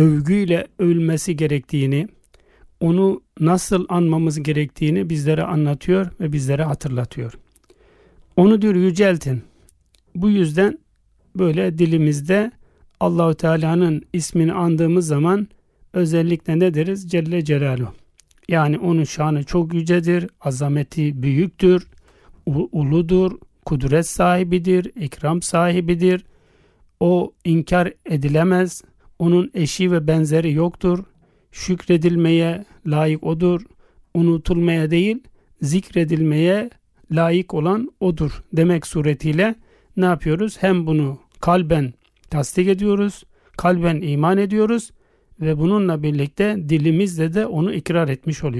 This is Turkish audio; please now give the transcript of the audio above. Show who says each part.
Speaker 1: övgüyle övülmesi gerektiğini, onu nasıl anmamız gerektiğini bizlere anlatıyor ve bizlere hatırlatıyor. Onu diyor yüceltin. Bu yüzden böyle dilimizde Allahu Teala'nın ismini andığımız zaman özellikle ne deriz? Celle Celaluhu. Yani onun şanı çok yücedir, azameti büyüktür, uludur, kudret sahibidir, ikram sahibidir. O inkar edilemez, onun eşi ve benzeri yoktur. Şükredilmeye layık odur, unutulmaya değil, zikredilmeye layık olan odur demek suretiyle ne yapıyoruz? Hem bunu kalben tasdik ediyoruz, kalben iman ediyoruz ve bununla birlikte dilimizle de onu ikrar etmiş oluyoruz.